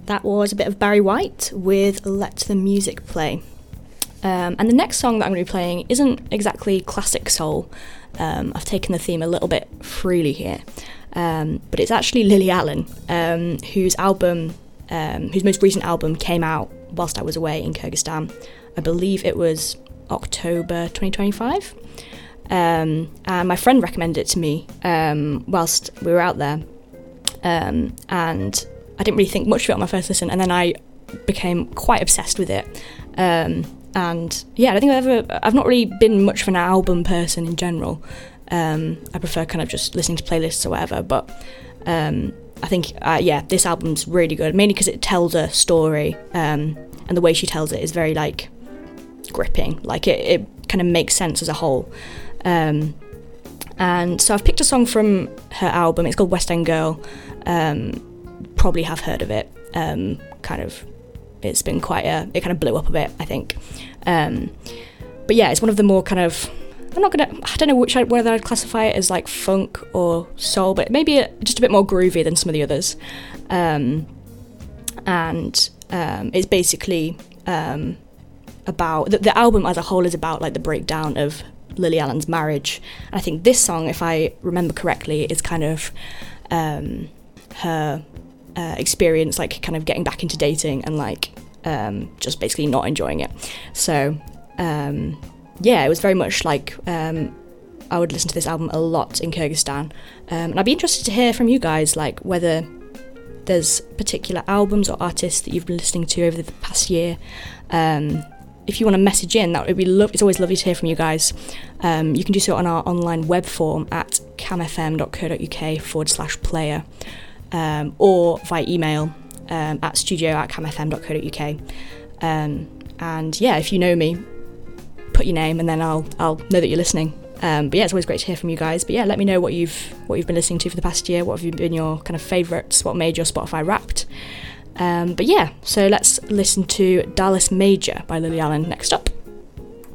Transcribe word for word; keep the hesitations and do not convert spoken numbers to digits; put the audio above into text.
that was a bit of Barry White with Let the Music Play. Um, and the next song that I'm going to be playing isn't exactly classic soul. Um, I've taken the theme a little bit freely here. Um, but it's actually Lily Allen, um, whose album, um, whose most recent album came out whilst I was away in Kyrgyzstan. I believe it was October twenty twenty-five. Um, and my friend recommended it to me um, whilst we were out there. Um, and I didn't really think much of it on my first listen, and then I became quite obsessed with it. Um, and yeah, I don't think I've ever, I've not really been much of an album person in general. Um, I prefer kind of just listening to playlists or whatever, but um, I think, uh, yeah, this album's really good, mainly because it tells a story, um, and the way she tells it is very, like, gripping. Like, it, it kind of makes sense as a whole. Um, and so I've picked a song from her album. It's called West End Girl. Um, probably have heard of it. Um, kind of, it's been quite a, it kind of blew up a bit, I think. Um, but yeah, it's one of the more kind of, I'm not gonna, I don't know which, whether I'd classify it as like funk or soul, but maybe a, just a bit more groovy than some of the others. Um, and um, it's basically um, about, the, the album as a whole is about like the breakdown of Lily Allen's marriage. And I think this song, if I remember correctly, is kind of um, her uh, experience, like kind of getting back into dating and like um, just basically not enjoying it. So um, yeah, it was very much like um, I would listen to this album a lot in Kyrgyzstan. Um, and I'd be interested to hear from you guys, like whether there's particular albums or artists that you've been listening to over the past year. Um, if you want to message in, that would be lo- it's always lovely to hear from you guys. Um, you can do so on our online web form at camfm.co.uk forward slash player, um, or via email um, at studio at camfm.co.uk. Um, and yeah, if you know me, put your name and then I'll I'll know that you're listening. Um, but yeah, it's always great to hear from you guys. But yeah, let me know what you've what you've been listening to for the past year. What have been your kind of favourites? What made your Spotify Wrapped? Um, but yeah, so let's listen to Dallas Major by Lily Allen next up.